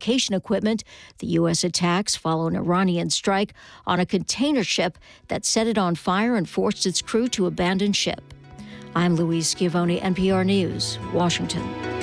communication equipment. The U.S. attacks follow an Iranian strike on a container ship that set it on fire and forced its crew to abandon ship. I'm Louise Schiavone, NPR News, Washington.